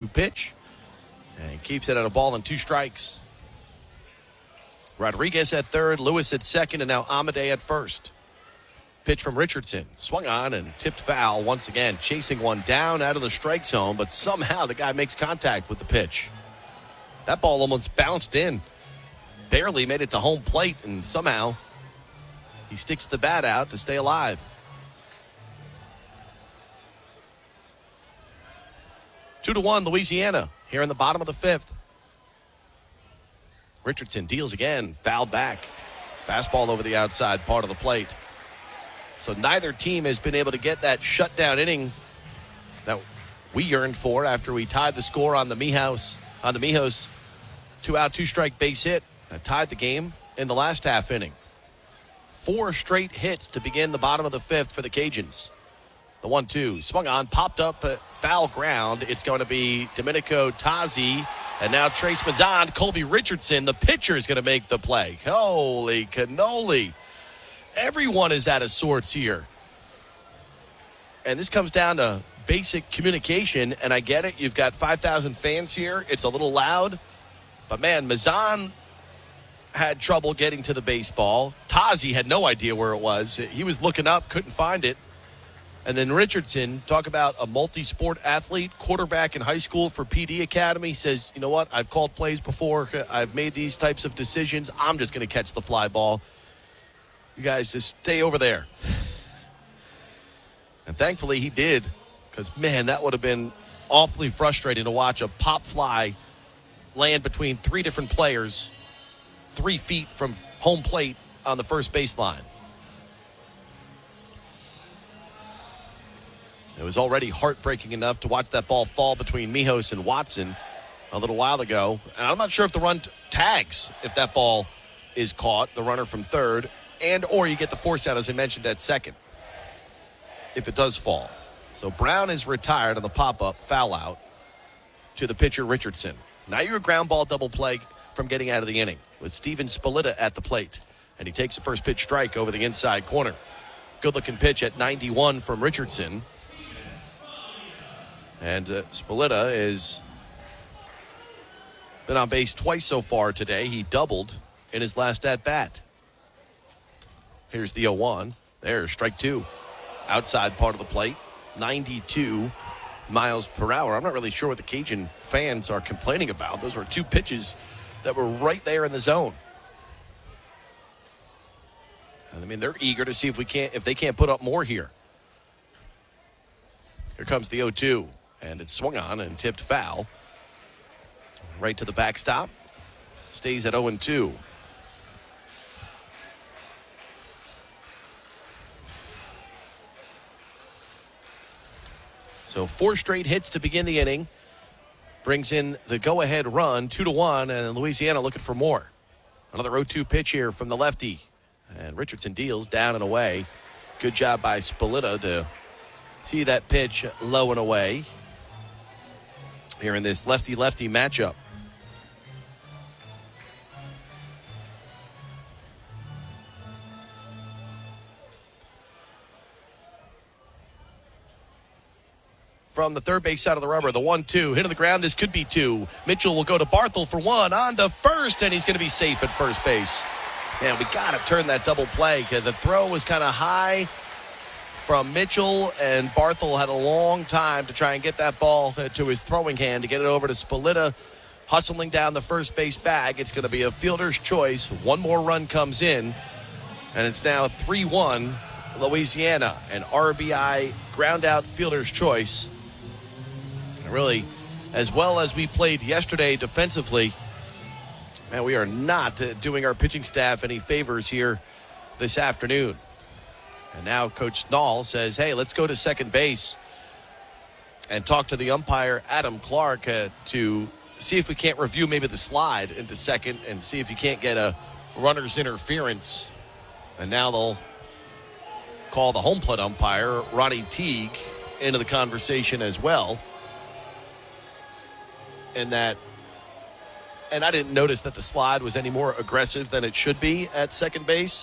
pitch and keeps it at a ball and 2 strikes. Rodriguez at third, Lewis at second, and now Amadei at first. Pitch from Richardson. Swung on and tipped foul once again. Chasing one down out of the strike zone, but somehow the guy makes contact with the pitch. That ball almost bounced in. Barely made it to home plate, and somehow he sticks the bat out to stay alive. 2-1 Louisiana here in the bottom of the 5th. Richardson deals again, fouled back. Fastball over the outside part of the plate. So neither team has been able to get that shutdown inning that we yearned for after we tied the score on the Mijos 2-out, 2-strike base hit that tied the game in the last half inning. 4 straight hits to begin the bottom of the 5th for the Cajuns. The 1-2 swung on, popped up at foul ground. It's going to be Domenico Tazi. And now Trace Mazan, Colby Richardson, the pitcher, is going to make the play. Holy cannoli. Everyone is out of sorts here. And this comes down to basic communication, and I get it. You've got 5,000 fans here. It's a little loud. But, man, Mazan had trouble getting to the baseball. Tazi had no idea where it was. He was looking up, couldn't find it. And then Richardson, talk about a multi-sport athlete, quarterback in high school for PD Academy, says, you know what, I've called plays before. I've made these types of decisions. I'm just going to catch the fly ball. You guys just stay over there. And thankfully he did, because, man, that would have been awfully frustrating to watch a pop fly land between 3 different players 3 feet from home plate on the first baseline. It was already heartbreaking enough to watch that ball fall between Mijos and Watson a little while ago. And I'm not sure if the run tags if that ball is caught, the runner from third, and or you get the force out, as I mentioned, at second, if it does fall. So Brown is retired on the pop-up, foul out to the pitcher Richardson. Now you're a ground ball double play from getting out of the inning with Steven Spalletta at the plate. And he takes a first pitch strike over the inside corner. Good-looking pitch at 91 from Richardson. And Spalletta has been on base twice so far today. He doubled in his last at-bat. Here's the 0-1. There's strike 2. Outside part of the plate. 92 miles per hour. I'm not really sure what the Cajun fans are complaining about. Those were 2 pitches that were right there in the zone. I mean, they're eager to see if they can't put up more here. Here comes the 0-2. And it's swung on and tipped foul. Right to the backstop. Stays at 0-2. So 4 straight hits to begin the inning. Brings in the go-ahead run, 2-1, and Louisiana looking for more. Another 0-2 pitch here from the lefty. And Richardson deals down and away. Good job by Spalletta to see that pitch low and away here in this lefty-lefty matchup. From the third base side of the rubber, the 1-2, hit on the ground, this could be 2. Mitchell will go to Barthel for 1, on to first, and he's going to be safe at first base. Man, we got to turn that double play. The throw was kind of high from Mitchell, and Barthel had a long time to try and get that ball to his throwing hand to get it over to Spalletta, hustling down the first base bag. It's going to be a fielder's choice. One more run comes in, and it's now 3-1 Louisiana, an RBI ground out fielder's choice. And really, as well as we played yesterday defensively, man, we are not doing our pitching staff any favors here this afternoon. And now Coach Snall says, hey, let's go to second base and talk to the umpire, Adam Clark, to see if we can't review maybe the slide into second and see if you can't get a runner's interference. And now they'll call the home plate umpire, Ronnie Teague, into the conversation as well. And I didn't notice that the slide was any more aggressive than it should be at second base.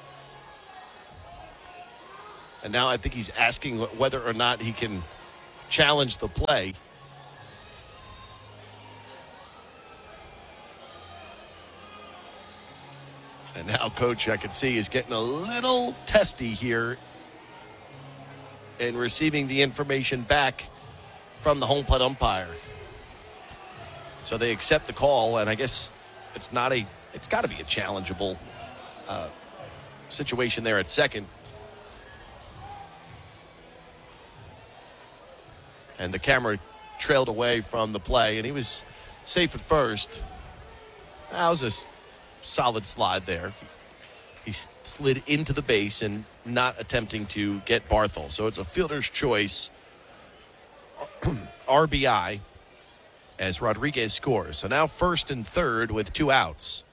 And now I think he's asking whether or not he can challenged the play. And now Coach, I can see, is getting a little testy here in receiving the information back from the home plate umpire. So they accept the call, and I guess it's got to be a challengeable situation there at second. And the camera trailed away from the play, and he was safe at first. That was a solid slide there. He slid into the base and not attempting to get Barthel. So it's a fielder's choice RBI as Rodriguez scores. So now first and third with 2 outs.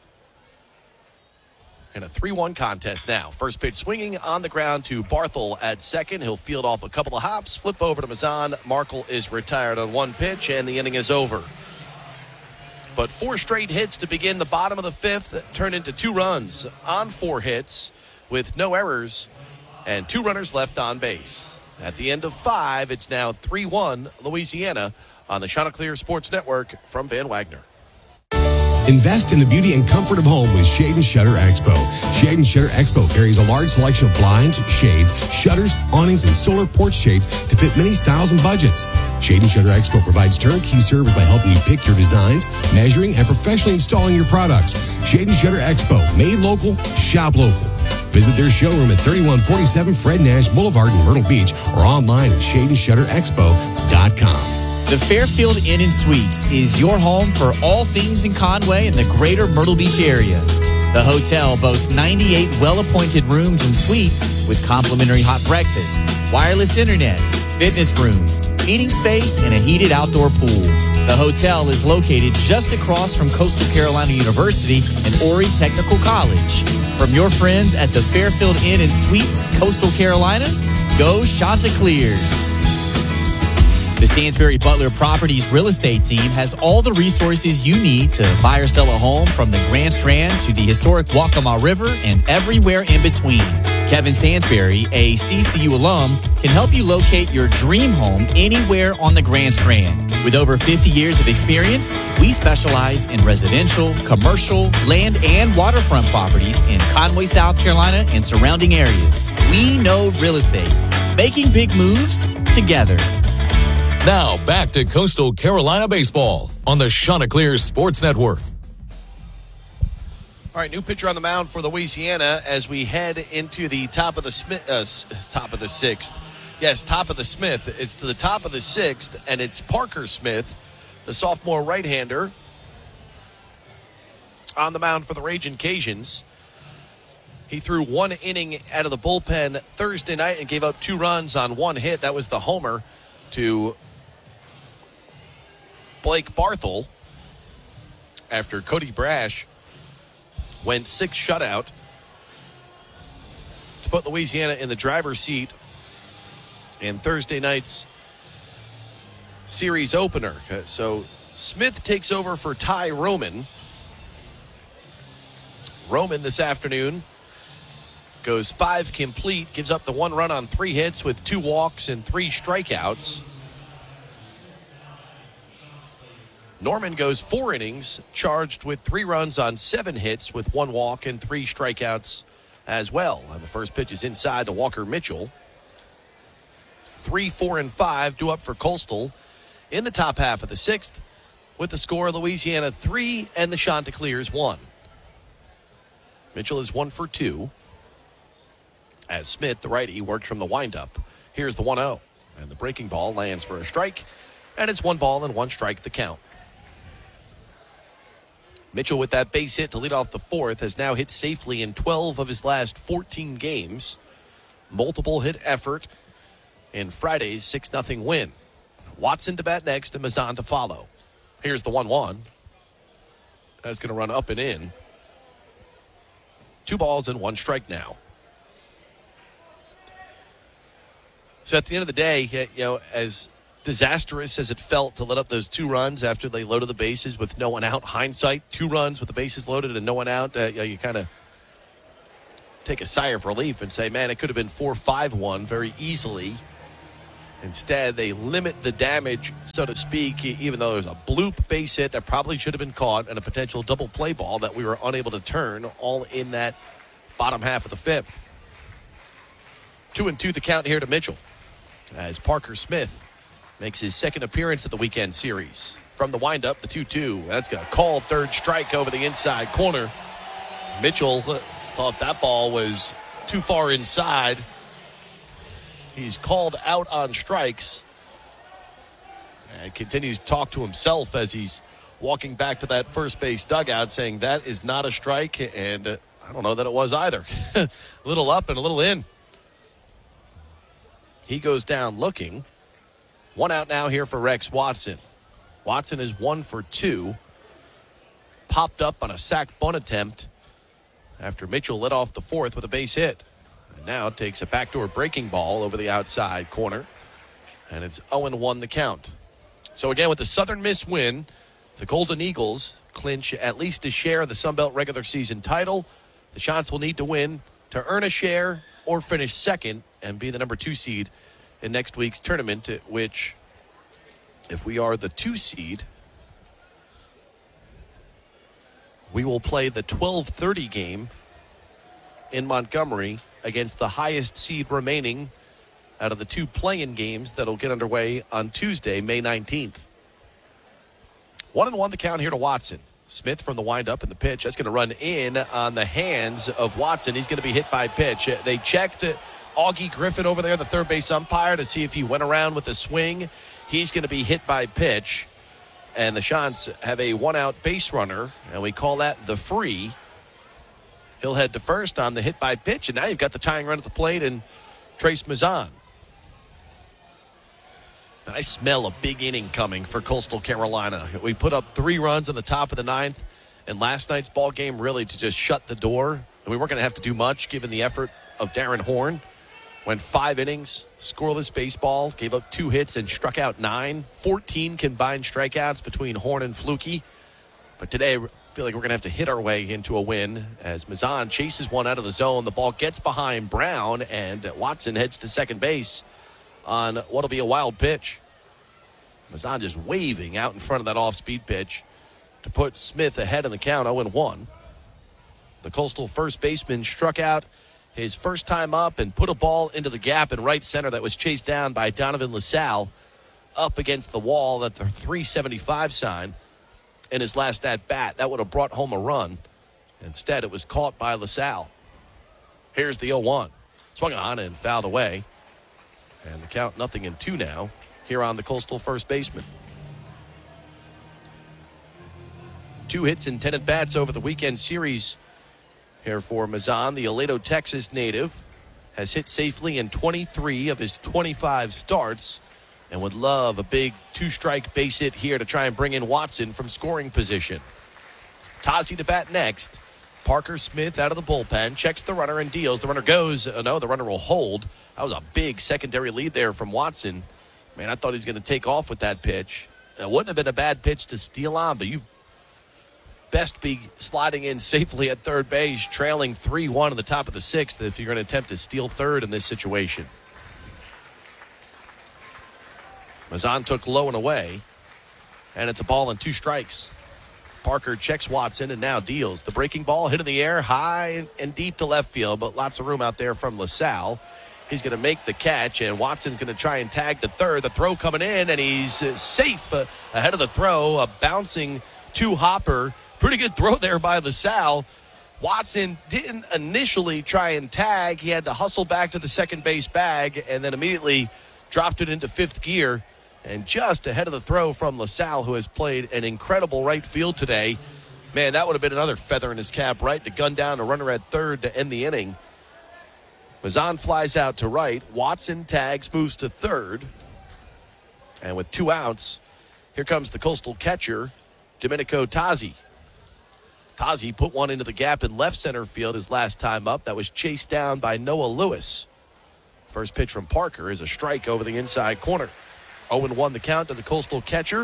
And a 3-1 contest now. First pitch swinging on the ground to Barthel at second. He'll field off a couple of hops, flip over to Mazan. Markle is retired on 1 pitch, and the inning is over. But 4 straight hits to begin the bottom of the 5th that turned into 2 runs on 4 hits with no errors and 2 runners left on base. At the end of 5, it's now 3-1 Louisiana on the Chanticleer Sports Network from Van Wagner. Invest in the beauty and comfort of home with Shade & Shutter Expo. Shade & Shutter Expo carries a large selection of blinds, shades, shutters, awnings, and solar porch shades to fit many styles and budgets. Shade & Shutter Expo provides turnkey service by helping you pick your designs, measuring, and professionally installing your products. Shade & Shutter Expo, made local, shop local. Visit their showroom at 3147 Fred Nash Boulevard in Myrtle Beach or online at shadeandshutterexpo.com. The Fairfield Inn & Suites is your home for all things in Conway and the greater Myrtle Beach area. The hotel boasts 98 well-appointed rooms and suites with complimentary hot breakfast, wireless internet, fitness room, meeting space, and a heated outdoor pool. The hotel is located just across from Coastal Carolina University and Horry Technical College. From your friends at the Fairfield Inn & Suites, Coastal Carolina, go Chanticleers. The Stansbury Butler Properties real estate team has all the resources you need to buy or sell a home from the Grand Strand to the historic Waccamaw River and everywhere in between. Kevin Stansbury, a CCU alum, can help you locate your dream home anywhere on the Grand Strand. With over 50 years of experience, we specialize in residential, commercial, land, and waterfront properties in Conway, South Carolina, and surrounding areas. We know real estate. Making big moves together. Now, back to Coastal Carolina baseball on the Chanticleer Sports Network. All right, new pitcher on the mound for Louisiana as we head into the top of the Smith. Top of the 6th. Yes, top of the Smith. It's to the top of the 6th, and it's Parker Smith, the sophomore right-hander, on the mound for the Ragin' Cajuns. He threw 1 inning out of the bullpen Thursday night and gave up 2 runs on 1 hit. That was the homer to Blake Barthel after Cody Brash went 6 shutout to put Louisiana in the driver's seat in Thursday night's series opener. So Smith takes over for Ty Roman. Roman this afternoon goes 5 complete, gives up the 1 run on 3 hits with 2 walks and 3 strikeouts. Norman goes 4 innings, charged with 3 runs on 7 hits with 1 walk and 3 strikeouts as well. And the first pitch is inside to Walker Mitchell. 3, 4, and 5 due up for Coastal in the top half of the 6th with the score Louisiana 3 and the Chanticleers 1. Mitchell is 1 for 2. As Smith, the righty, worked from the windup. Here's the 1-0. And the breaking ball lands for a strike. And it's 1 ball and 1 strike the count. Mitchell with that base hit to lead off the 4th has now hit safely in 12 of his last 14 games. Multiple hit effort in Friday's 6-0 win. Watson to bat next and Mazan to follow. Here's the 1-1. That's going to run up and in. 2 balls and 1 strike now. So at the end of the day, as disastrous as it felt to let up those 2 runs after they loaded the bases with no one out, hindsight, 2 runs with the bases loaded and no one out, you kind of take a sigh of relief and say, man, it could have been 4-5-1 very easily Instead, they limit the damage, so to speak, even though there's a bloop base hit that probably should have been caught and a potential double play ball that we were unable to turn, all in that bottom half of the fifth. 2-2 the count here to Mitchell as Parker Smith makes his second appearance at the weekend series. From the windup, the 2-2. That's a called third strike over the inside corner. Mitchell thought that ball was too far inside. He's called out on strikes and continues to talk to himself as he's walking back to that first base dugout saying that is not a strike, and I don't know that it was either. A little up and a little in. He goes down looking. One out now here for Rex Watson. Watson is 1 for 2. Popped up on a sac bunt attempt after Mitchell led off the fourth with a base hit. And now takes a backdoor breaking ball over the outside corner. And it's 0-1 the count. So again, with the Southern Miss win, the Golden Eagles clinch at least a share of the Sun Belt regular season title. The Chants will need to win to earn a share or finish second and be the number 2 seed in next week's tournament, which, if we are the 2 seed, we will play the 12:30 game in Montgomery against the highest seed remaining out of the 2 play-in games that'll get underway on Tuesday, May 19th. 1-1 the count here to Watson. Smith from the windup and the pitch. That's going to run in on the hands of Watson. He's going to be hit by pitch. They checked Augie Griffin over there, the third base umpire, to see if he went around with a swing. He's going to be hit by pitch. And the Chants have a 1-out base runner, and we call that the free. He'll head to first on the hit by pitch, and now you've got the tying run at the plate and Trace Mazan. And I smell a big inning coming for Coastal Carolina. We put up 3 runs in the top of the 9th, and last night's ball game really to just shut the door. And we weren't going to have to do much given the effort of Darren Horn. Went 5 innings, scoreless baseball, gave up 2 hits and struck out 9. 14 combined strikeouts between Horn and Flukie. But today, I feel like we're going to have to hit our way into a win as Mazan chases one out of the zone. The ball gets behind Brown, and Watson heads to second base on what'll be a wild pitch. Mazan just waving out in front of that off-speed pitch to put Smith ahead in the count, 0-1. The Coastal first baseman struck out his first time up and put a ball into the gap in right center that was chased down by Donovan LaSalle up against the wall at the 375 sign in his last at-bat. That would have brought home a run. Instead, it was caught by LaSalle. Here's the 0-1. Swung on and fouled away. And the count 0-2 now here on the Coastal first baseman. 2 hits and 10 at-bats over the weekend series here for Mazan. The Aledo, Texas native has hit safely in 23 of his 25 starts and would love a big 2-strike base hit here to try and bring in Watson from scoring position. Tazi to bat next. Parker Smith out of the bullpen, checks the runner and deals. The runner goes. No, the runner will hold. That was a big secondary lead there from Watson. Man, I thought he was going to take off with that pitch. It wouldn't have been a bad pitch to steal on, but you best be sliding in safely at third base, trailing 3-1 at the top of the 6th if you're going to attempt to steal third in this situation. Mazan took low and away, and it's a ball and 2 strikes. Parker checks Watson and now deals. The breaking ball hit in the air high and deep to left field, but lots of room out there from LaSalle. He's going to make the catch, and Watson's going to try and tag to third. The throw coming in, and he's safe ahead of the throw. A bouncing 2-hopper. Pretty good throw there by LaSalle. Watson didn't initially try and tag. He had to hustle back to the second base bag and then immediately dropped it into 5th gear. And just ahead of the throw from LaSalle, who has played an incredible right field today. Man, that would have been another feather in his cap, right? To gun down a runner at third to end the inning. Mazan flies out to right. Watson tags, moves to third. And with 2 outs, here comes the Coastal catcher, Domenico Tazi. Tazi put one into the gap in left center field his last time up. That was chased down by Noah Lewis. First pitch from Parker is a strike over the inside corner. 0-1 the count to the Coastal catcher.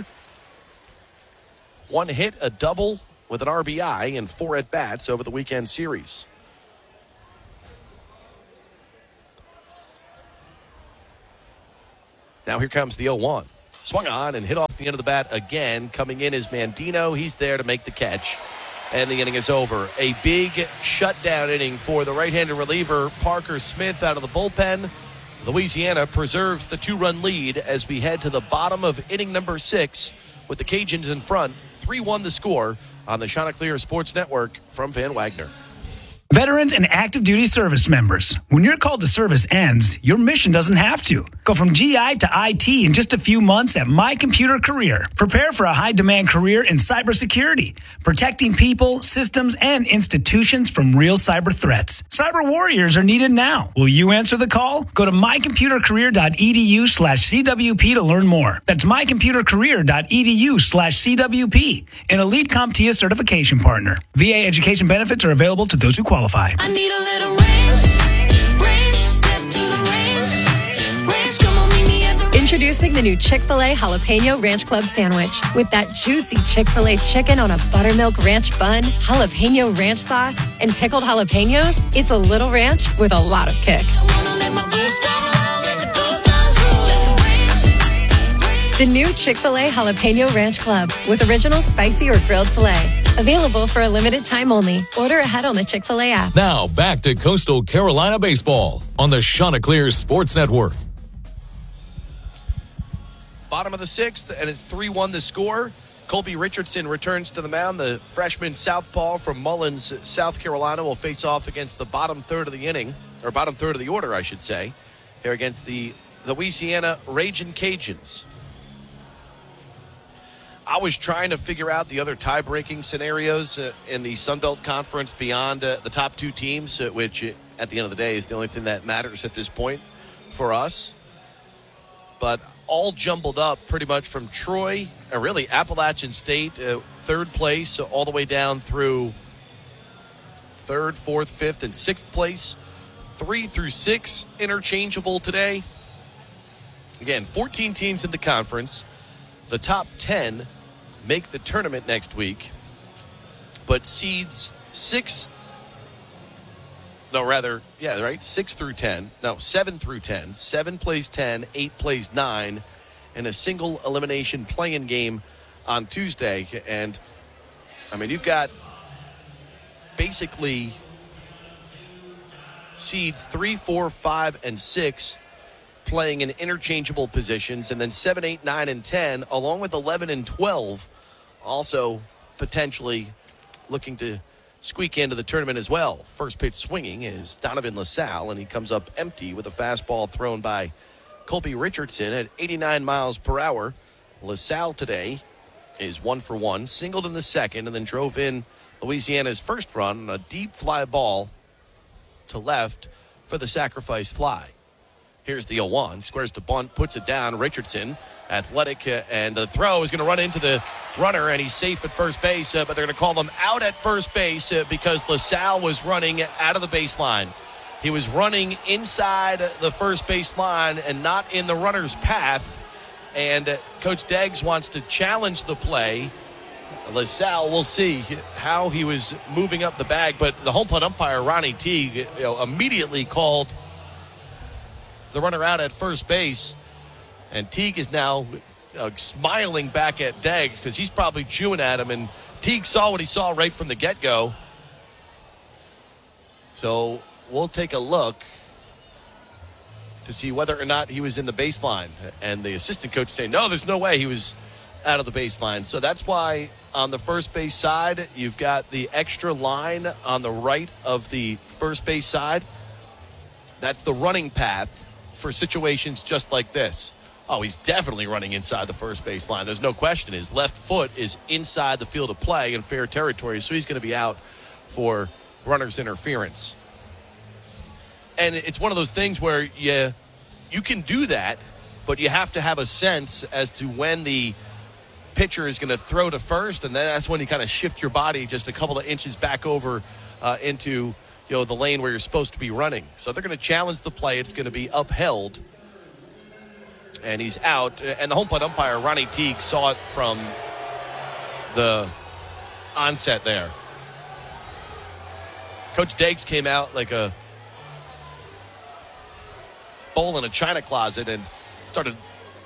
1 hit, a double with an RBI, and 4 at-bats over the weekend series. Now here comes the 0-1. Swung on and hit off the end of the bat again. Coming in is Mandino. He's there to make the catch. And the inning is over. A big shutdown inning for the right-handed reliever, Parker Smith, out of the bullpen. Louisiana preserves the 2-run lead as we head to the bottom of inning number 6 with the Cajuns in front. 3-1 the score on the Chanticleer Sports Network from Van Wagner. Veterans and active duty service members, when your call to service ends, your mission doesn't have to. Go from GI to IT in just a few months at My Computer Career. Prepare for a high-demand career in cybersecurity, protecting people, systems, and institutions from real cyber threats. Cyber warriors are needed now. Will you answer the call? Go to mycomputercareer.edu/CWP to learn more. That's mycomputercareer.edu/CWP, an Elite CompTIA certification partner. VA education benefits are available to those who qualify. I need a little range, step to the range, come on, meet me at the Introducing the new Chick-fil-A Jalapeno Ranch Club Sandwich. With that juicy Chick-fil-A chicken on a buttermilk ranch bun, jalapeno ranch sauce, and pickled jalapenos, it's a little ranch with a lot of kick. I wanna let my boots down low, let the good times roll, let the range. The new Chick-fil-A Jalapeno Ranch Club with original spicy or grilled filet. Available for a limited time only. Order ahead on the Chick-fil-A app. Now back to Coastal Carolina baseball on the Chanticleer Sports Network. Bottom of the 6th, and it's 3-1 the score. Colby Richardson returns to the mound. The freshman southpaw from Mullins, South Carolina, will face off against the bottom third of the inning, or bottom third of the order, I should say, here against the Louisiana Ragin' Cajuns. I was trying to figure out the other tie-breaking scenarios in the Sun Belt Conference beyond the top 2 teams, which at the end of the day is the only thing that matters at this point for us. But all jumbled up pretty much from Troy, or really Appalachian State, 3rd place, all the way down through 3rd, 4th, 5th, and 6th place. 3 through 6 interchangeable today. Again, 14 teams in the conference. The top 10 make the tournament next week, but seeds 6 through 10. No, 7 through 10. 7 plays 10, 8 plays 9, and a single elimination play-in game on Tuesday. And, I mean, you've got basically seeds 3, 4, 5, and 6 playing in interchangeable positions, and then 7, 8, 9, and 10, along with 11 and 12, also potentially looking to squeak into the tournament as well. First pitch swinging is Donovan LaSalle, and he comes up empty with a fastball thrown by Colby Richardson at 89 miles per hour. LaSalle today is 1 for 1, singled in the second, and then drove in Louisiana's first run on a deep fly ball to left for the sacrifice fly. Here's the 0-1. Squares to bunt, puts it down. Richardson, athletic, and the throw is going to run into the runner, and he's safe at first base, but they're going to call him out at first base because LaSalle was running out of the baseline. He was running inside the first base line and not in the runner's path, and Coach Deggs wants to challenge the play. LaSalle, we'll see how he was moving up the bag, but the home plate umpire, Ronnie Teague, immediately called the runner out at first base, and Teague is now smiling back at Deggs because he's probably chewing at him, and Teague saw what he saw right from the get-go. So we'll take a look to see whether or not he was in the baseline, and the assistant coach saying, no, there's no way he was out of the baseline. So that's why on the first base side, you've got the extra line on the right of the first base side. That's the running path for situations just like this. Oh, he's definitely running inside the first base line. There's no question. His left foot is inside the field of play in fair territory, so he's going to be out for runner's interference. And it's one of those things where you can do that, but you have to have a sense as to when the pitcher is going to throw to first, and then that's when you kind of shift your body just a couple of inches back over into the lane where you're supposed to be running. So they're going to challenge the play. It's going to be upheld. And he's out. And the home plate umpire, Ronnie Teague, saw it from the onset there. Coach Deggs came out like a bull in a china closet and started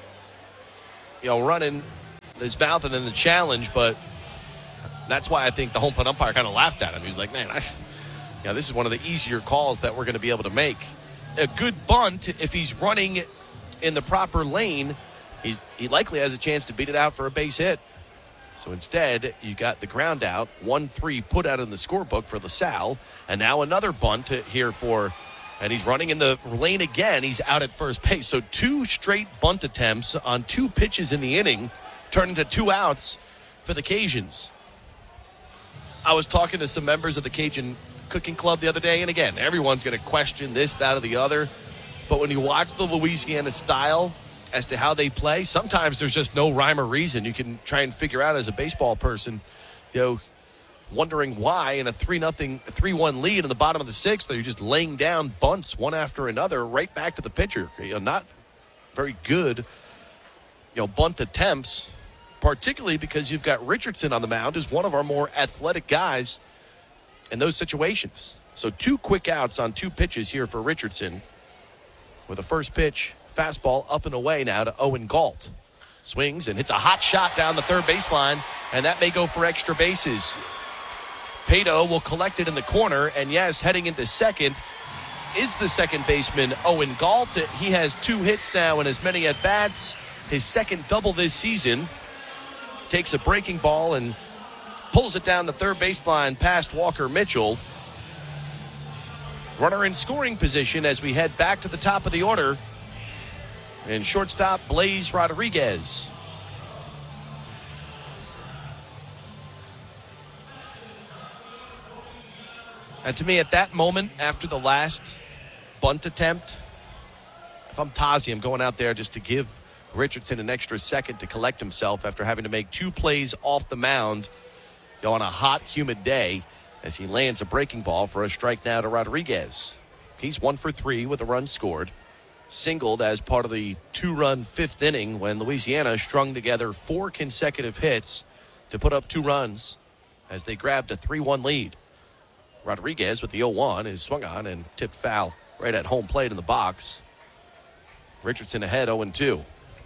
running his mouth and then the challenge, but that's why I think the home plate umpire kind of laughed at him. He was like, man, this is one of the easier calls that we're going to be able to make. A good bunt, if he's running in the proper lane, he likely has a chance to beat it out for a base hit. So instead, you got the ground out, 1-3 put out in the scorebook for LaSalle, and now another bunt here and he's running in the lane again. He's out at first base. So 2 straight bunt attempts on 2 pitches in the inning turned into 2 outs for the Cajuns. I was talking to some members of the Cajun Cooking Club the other day, and again, everyone's going to question this, that, or the other. But when you watch the Louisiana style as to how they play, sometimes there's just no rhyme or reason. You can try and figure out as a baseball person, wondering why in a 3-1 lead in the bottom of the 6th, they're just laying down bunts one after another right back to the pitcher. Not very good, bunt attempts, particularly because you've got Richardson on the mound, who's one of our more athletic guys in those situations. So 2 quick outs on 2 pitches here for Richardson, with the first pitch, fastball up and away now to Owen Galt. Swings and hits a hot shot down the third baseline, and that may go for extra bases. Pato will collect it in the corner, and yes, heading into second is the second baseman, Owen Galt. He has 2 hits now and as many at-bats. His second double this season. Takes a breaking ball and pulls it down the third baseline past Walker Mitchell. Runner in scoring position as we head back to the top of the order. And shortstop, Blaze Rodriguez. And to me, at that moment, after the last bunt attempt, if I'm Tazi, I'm going out there just to give Richardson an extra second to collect himself after having to make 2 plays off the mound on a hot, humid day as he lands a breaking ball for a strike now to Rodriguez. He's 1 for 3 with a run scored. Singled as part of the 2-run 5th inning when Louisiana strung together 4 consecutive hits to put up 2 runs as they grabbed a 3-1 lead. Rodriguez with the 0-1 is swung on and tipped foul right at home plate in the box. Richardson ahead 0-2.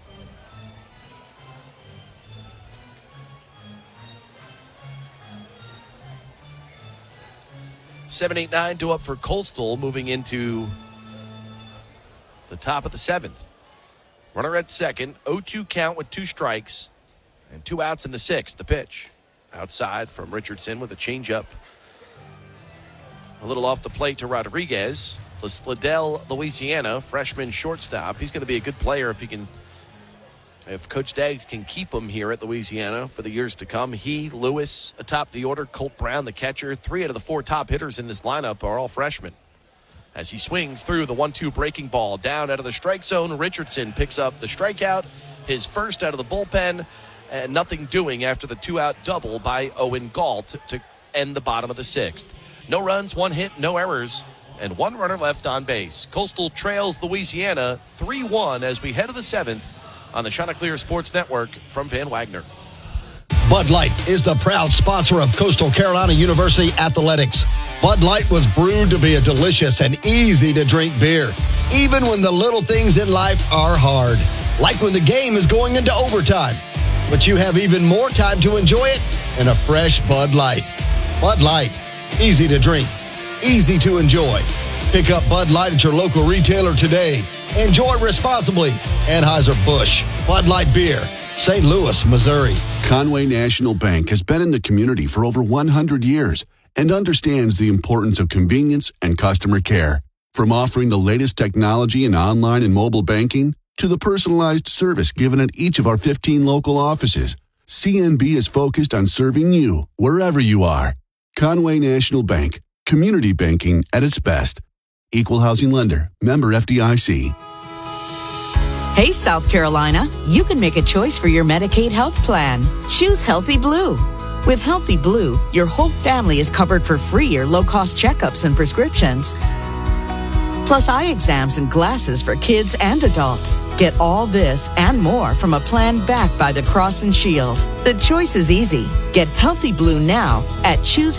Seven, 8, 9 due up for Coastal moving into the top of the 7th. Runner at second, 0-2 count with 2 strikes and 2 outs in the 6th. The pitch outside from Richardson with a changeup. A little off the plate to Rodriguez. Slidell, Louisiana, freshman shortstop. He's going to be a good player if Coach Daggs can keep him here at Louisiana for the years to come. He, Lewis, atop the order. Colt Brown, the catcher. 3 out of the 4 top hitters in this lineup are all freshmen. As he swings through the 1-2 breaking ball down out of the strike zone, Richardson picks up the strikeout, his first out of the bullpen, and nothing doing after the 2-out double by Owen Galt to end the bottom of the 6th. No runs, 1 hit, no errors, and 1 runner left on base. Coastal trails Louisiana 3-1 as we head to the 7th on the Chanticleer Sports Network from Van Wagner. Bud Light is the proud sponsor of Coastal Carolina University Athletics. Bud Light was brewed to be a delicious and easy-to-drink beer, even when the little things in life are hard, like when the game is going into overtime. But you have even more time to enjoy it in a fresh Bud Light. Bud Light, easy to drink, easy to enjoy. Pick up Bud Light at your local retailer today. Enjoy responsibly. Anheuser-Busch, Bud Light Beer, St. Louis, Missouri. Conway National Bank has been in the community for over 100 years and understands the importance of convenience and customer care. From offering the latest technology in online and mobile banking to the personalized service given at each of our 15 local offices, CNB is focused on serving you wherever you are. Conway National Bank, community banking at its best. Equal housing lender, member FDIC. Hey, South Carolina, you can make a choice for your Medicaid health plan. Choose Healthy Blue. With Healthy Blue, your whole family is covered for free or low-cost checkups and prescriptions. Plus eye exams and glasses for kids and adults. Get all this and more from a plan backed by the Cross and Shield. The choice is easy. Get Healthy Blue now at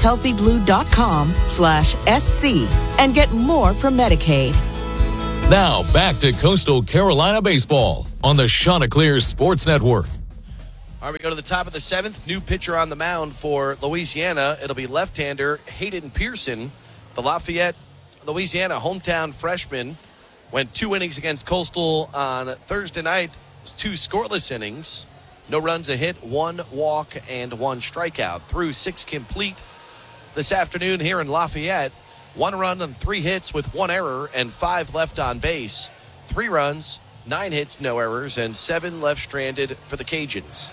choosehealthyblue.com/SC and get more from Medicaid. Now back to Coastal Carolina baseball on the Chanticleer Sports Network. All right, we go to the top of the 7th. New pitcher on the mound for Louisiana. It'll be left-hander Hayden Pearson. The Lafayette, Louisiana hometown freshman went 2 innings against Coastal on Thursday night. It was 2 scoreless innings. No runs, a hit, 1 walk, and 1 strikeout. Through 6 complete this afternoon here in Lafayette. 1 run and 3 hits with 1 error and 5 left on base. 3 runs, 9 hits, no errors, and 7 left stranded for the Cajuns.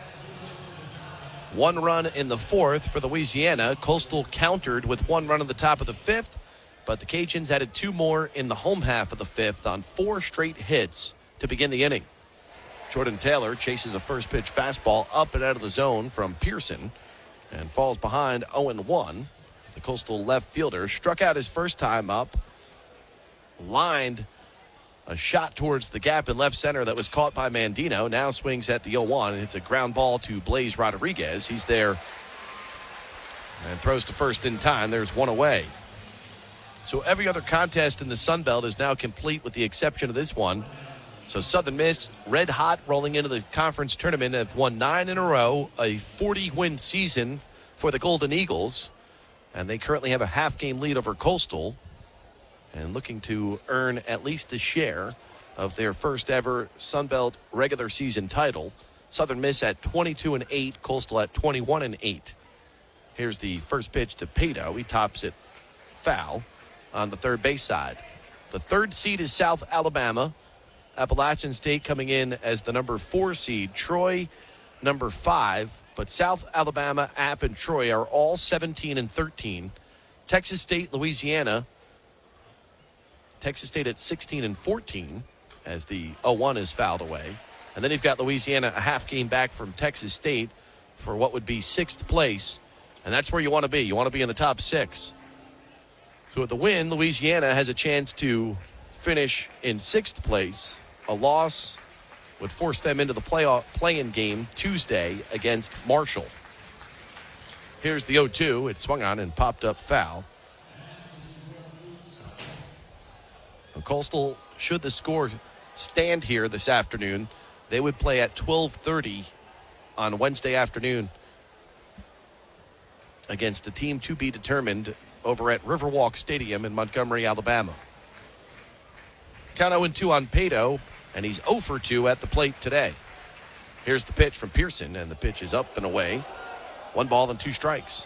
1 run in the 4th for Louisiana. Coastal countered with 1 run in the top of the 5th, but the Cajuns added 2 more in the home half of the 5th on 4 straight hits to begin the inning. Jordan Taylor chases a first pitch fastball up and out of the zone from Pearson and falls behind 0-1. The Coastal left fielder struck out his first time up, lined a shot towards the gap in left center that was caught by Mandino. Now swings at the 0-1 and it's a ground ball to Blaze Rodriguez. He's there and throws to first in time. There's 1 away. So every other contest in the Sun Belt is now complete with the exception of this one. So Southern Miss, red hot, rolling into the conference tournament, have won 9 in a row, a 40-win season for the Golden Eagles. And they currently have a half-game lead over Coastal and looking to earn at least a share of their first ever Sun Belt regular season title. Southern Miss at 22-8, Coastal at 21-8. Here's the first pitch to Pato. He tops it foul on the third base side. The 3rd seed is South Alabama. Appalachian State coming in as the number 4 seed. Troy, number 5. But South Alabama, App, and Troy are all 17-13. Texas State, Louisiana. Texas State at 16-14 as the 0-1 is fouled away. And then you've got Louisiana a half game back from Texas State for what would be 6th place. And that's where you want to be. You want to be in the top 6. So with the win, Louisiana has a chance to finish in 6th place. A loss would force them into the play-in game Tuesday against Marshall. Here's the 0-2. It swung on and popped up foul. Coastal, should the score stand here this afternoon, they would play at 12:30 on Wednesday afternoon against a team to be determined over at Riverwalk Stadium in Montgomery, Alabama. Count 0-2 on Pato, and he's 0 for 2 at the plate today. Here's the pitch from Pearson, and the pitch is up and away. 1 ball and 2 strikes.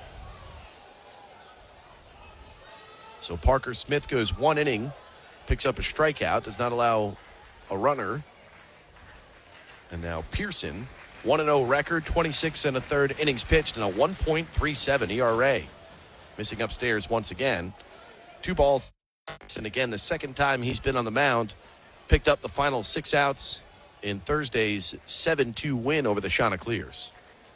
So Parker Smith goes 1 inning, picks up a strikeout, does not allow a runner. And now Pearson, 1-0 record, 26 1/3 innings pitched, and a 1.37 ERA. Missing upstairs once again. 2 balls. And again, the second time he's been on the mound, picked up the final 6 outs in Thursday's 7-2 win over the Chanticleers.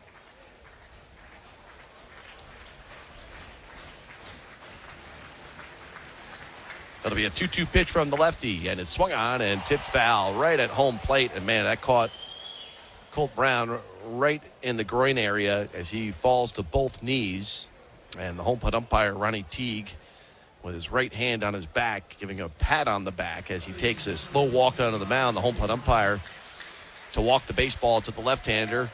That'll be a 2-2 pitch from the lefty, and it swung on and tipped foul right at home plate. And man, that caught Colt Brown right in the groin area as he falls to both knees. And the home plate umpire, Ronnie Teague, with his right hand on his back, giving a pat on the back as he takes a slow walk onto the mound. The home plate umpire to walk the baseball to the left-hander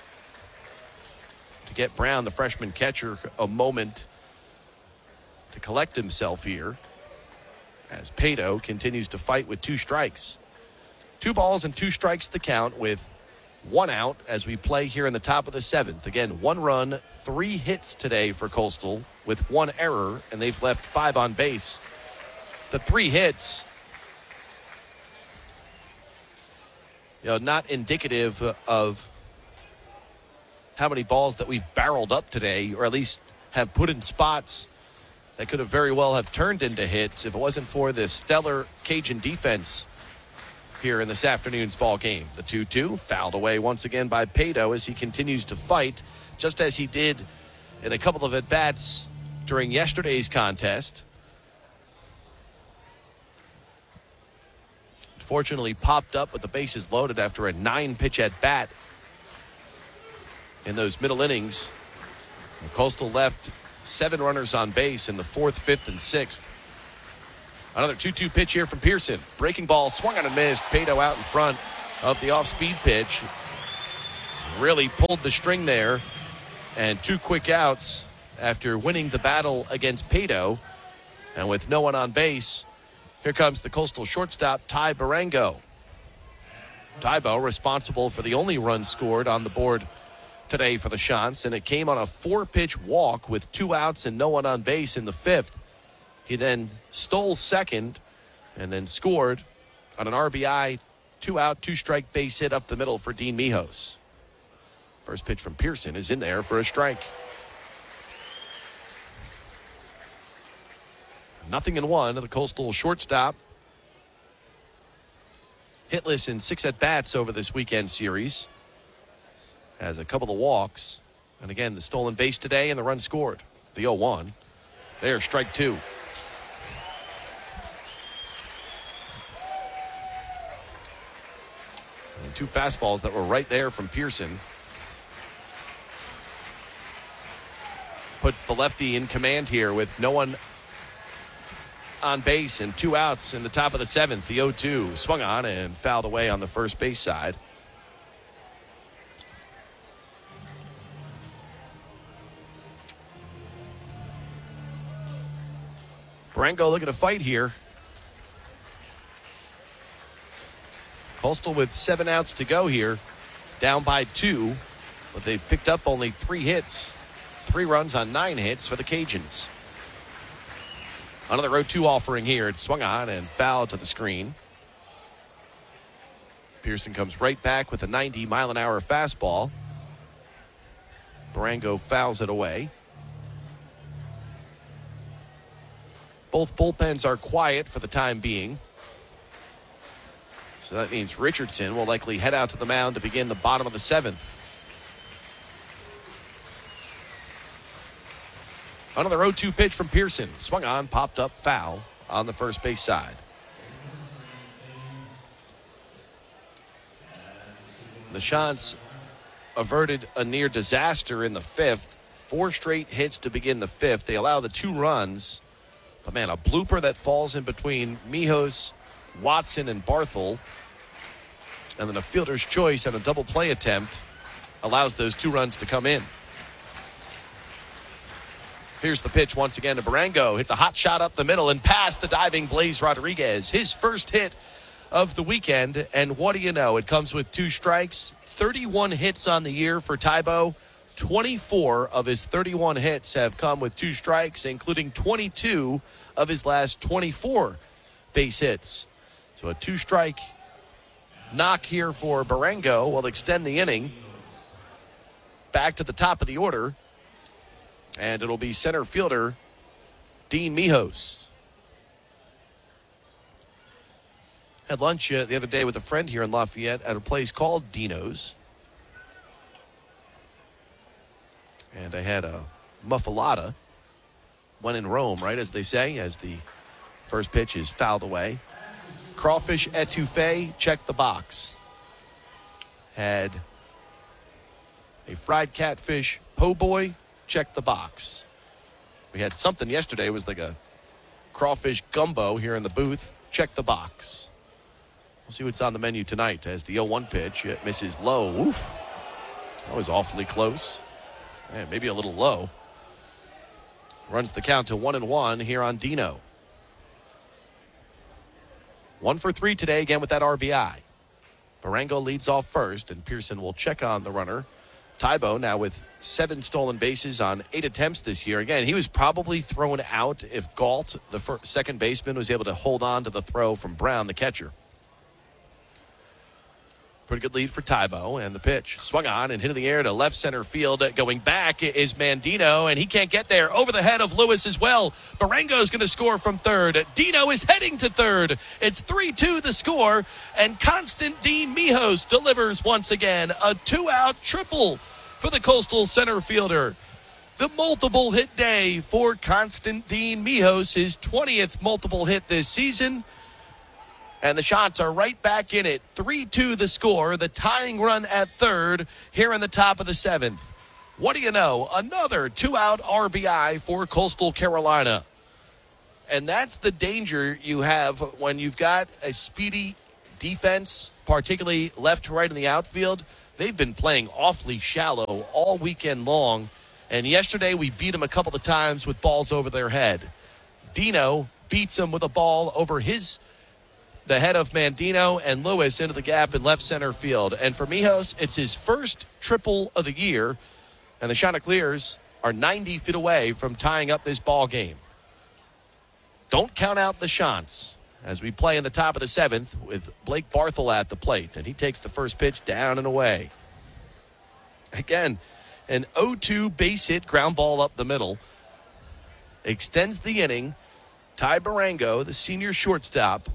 to get Brown, the freshman catcher, a moment to collect himself here as Pato continues to fight with 2 strikes. 2 balls and 2 strikes the count with 1 out as we play here in the top of the 7th. Again, 1 run, 3 hits today for Coastal with 1 error, and they've left 5 on base. The 3 hits, not indicative of how many balls that we've barreled up today, or at least have put in spots that could have very well have turned into hits if it wasn't for the stellar Cajun defense here in this afternoon's ball game. The 2-2 fouled away once again by Pato as he continues to fight, just as he did in a couple of at-bats during yesterday's contest. Fortunately popped up with the bases loaded after a 9-pitch at-bat in those middle innings. And Coastal left 7 runners on base in the 4th, 5th, and 6th. Another 2-2 pitch here from Pearson. Breaking ball, swung on and missed. Pato out in front. of the off-speed pitch. Really pulled the string there, and 2 quick outs after winning the battle against Pato. And with no one on base, here comes the Coastal shortstop, Ty Barango. Tybo responsible for the only run scored on the board today for the Shants, and it came on a 4-pitch walk with 2 outs and no one on base in the 5th. He then stole second and then scored on an RBI, 2-out, 2-strike base hit up the middle for Dean Mijos. First pitch from Pearson is in there for a strike. 0-1 to the Coastal shortstop. Hitless in 6 at-bats over this weekend series. Has a couple of walks. And again, the stolen base today and the run scored. The 0-1. There's strike 2. And 2 fastballs that were right there from Pearson. Puts the lefty in command here with no one on base and 2 outs in the top of the 7th. The 0-2 swung on and fouled away on the first base side. Barango looking to fight here. Coastal with 7 outs to go here, down by 2, but they've picked up only 3 hits. 3 runs on 9 hits for the Cajuns. Another 0-2 offering here. It swung on and fouled to the screen. Pearson comes right back with a 90-mile-an-hour fastball. Barango fouls it away. Both bullpens are quiet for the time being. So that means Richardson will likely head out to the mound to begin the bottom of the 7th. Another 0-2 pitch from Pearson. Swung on, popped up, foul on the first base side. The Shants averted a near disaster in the 5th. 4 straight hits to begin the 5th. They allow the 2 runs. But man, a blooper that falls in between Mijos, Watson, and Barthel. And then a fielder's choice and a double play attempt allows those 2 runs to come in. Here's the pitch once again to Barango. Hits a hot shot up the middle and past the diving Blaze Rodriguez. His first hit of the weekend. And what do you know? It comes with 2 strikes. 31 hits on the year for Tybo. 24 of his 31 hits have come with 2 strikes, including 22 of his last 24 base hits. So a 2-strike knock here for Barango will extend the inning. Back to the top of the order. And it'll be center fielder Dean Mijos. Had lunch the other day with a friend here in Lafayette at a place called Dino's. And I had a muffalata. When in Rome, right, as they say, as the first pitch is fouled away. Crawfish etouffee, check the box. Had a fried catfish po' boy, check the box. We had something yesterday. It was like a crawfish gumbo here in the booth. Check the box. We'll see what's on the menu tonight as the 0-1 pitch. It misses low. Oof. That was awfully close. Man, maybe a little low. Runs the count to 1-1 here on Dino. 1 for 3 today, again with that RBI. Barango leads off first, and Pearson will check on the runner. Tybo now with 7 stolen bases on 8 attempts this year. Again, he was probably thrown out if Galt, the second baseman, was able to hold on to the throw from Brown, the catcher. Pretty good lead for Tybo, and the pitch swung on and hit in the air to left center field. Going back is Mandino, and he can't get there. Over the head of Lewis as well. Barango's going to score from third. Dino is heading to third. It's 3-2 the score, and Constant Dean Mijos delivers once again. A 2-out triple for the Coastal center fielder. The multiple hit day for Constant Dean Mijos, his 20th multiple hit this season. And the Shots are right back in it. 3-2 the score. The tying run at third here in the top of the 7th. What do you know? Another 2-out RBI for Coastal Carolina. And that's the danger you have when you've got a speedy defense, particularly left to right in the outfield, they've been playing awfully shallow all weekend long. And yesterday we beat them a couple of times with balls over their head. Dino beats them with a ball over the head of Mandino and Lewis into the gap in left center field. And for Mijos, it's his first triple of the year. And the Chanticleers are 90 feet away from tying up this ball game. Don't count out the Chants as we play in the top of the 7th with Blake Barthel at the plate. And he takes the first pitch down and away. Again, an 0-2 base hit ground ball up the middle. Extends the inning. Ty Barango, the senior shortstop,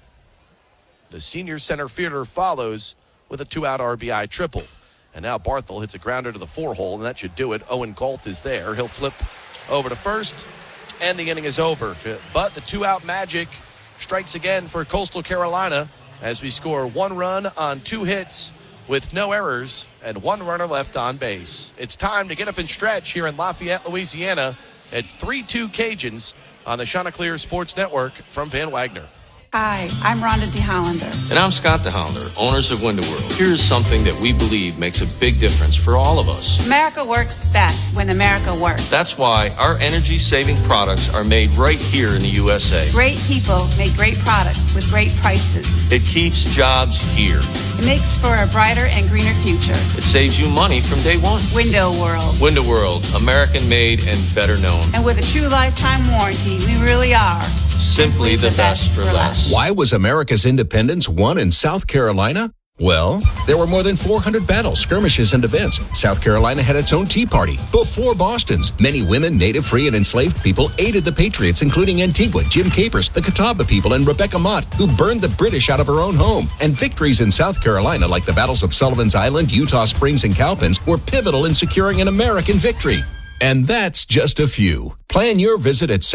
the senior center fielder, follows with a 2-out RBI triple. And now Barthel hits a grounder to the 4-hole, and that should do it. Owen Galt is there. He'll flip over to first, and the inning is over. But the 2-out magic strikes again for Coastal Carolina as we score 1 run on 2 hits with no errors and 1 runner left on base. It's time to get up and stretch here in Lafayette, Louisiana. It's 3-2 Cajuns on the Chanticleer Sports Network from Van Wagner. Hi, I'm Rhonda DeHollander. And I'm Scott DeHollander, owners of Window World. Here's something that we believe makes a big difference for all of us. America works best when America works. That's why our energy-saving products are made right here in the USA. Great people make great products with great prices. It keeps jobs here. It makes for a brighter and greener future. It saves you money from day one. Window World. Window World, American-made and better known. And with a true lifetime warranty, we really are simply the best for less. Why was America's independence won in South Carolina? Well, there were more than 400 battles, skirmishes, and events. South Carolina had its own Tea Party before Boston's. Many women, native, free, and enslaved people aided the Patriots, including Antigua, Jim Capers, the Catawba people, and Rebecca Mott, who burned the British out of her own home. And victories in South Carolina, like the battles of Sullivan's Island, Utah Springs, and Cowpens, were pivotal in securing an American victory. And that's just a few. Plan your visit at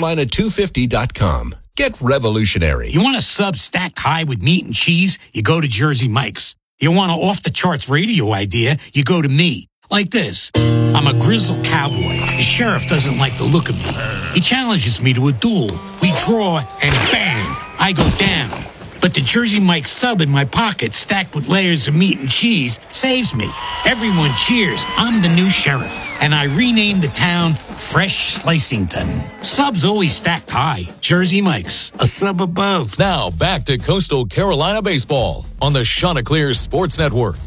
SouthCarolina250.com. Get revolutionary. You want a sub stacked high with meat and cheese? You go to Jersey Mike's. You want an off-the-charts radio idea? You go to me. Like this. I'm a grizzled cowboy. The sheriff doesn't like the look of me. He challenges me to a duel. We draw, and bang, I go down. But the Jersey Mike sub in my pocket, stacked with layers of meat and cheese, saves me. Everyone cheers. I'm the new sheriff. And I renamed the town Fresh Slicington. Subs always stacked high. Jersey Mike's, a sub above. Now back to Coastal Carolina baseball on the Chanticleer Sports Network.